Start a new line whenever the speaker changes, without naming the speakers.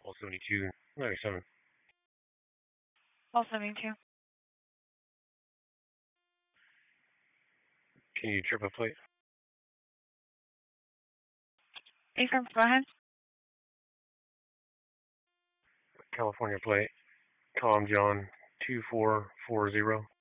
All 72, 97.
All 72.
Can you trip a plate?
Affirm, go ahead.
California plate. Tom John 2440.